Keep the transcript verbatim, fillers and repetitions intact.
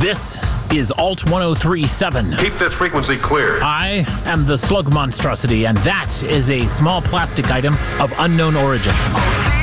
This is Alt ten thirty-seven. Keep this frequency clear. I am the slug monstrosity, and that is a small plastic item of unknown origin.